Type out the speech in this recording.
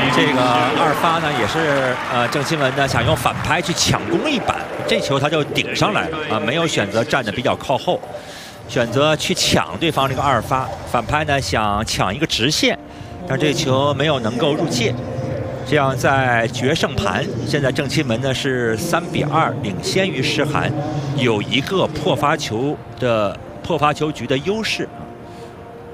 这个二发呢也是郑钦文呢想用反拍去抢攻一板，这球他就顶上来了啊，没有选择站得比较靠后，选择去抢对方这个二发。反拍呢想抢一个直线，但这球没有能够入界。这样在决胜盘，现在郑钦文呢是3-2领先于诗涵，有一个破发球局的优势。